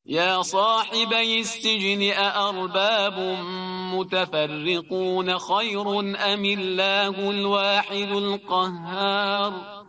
يا صاحبي السجن أأرباب متفرقون خير أم الله الواحد القهار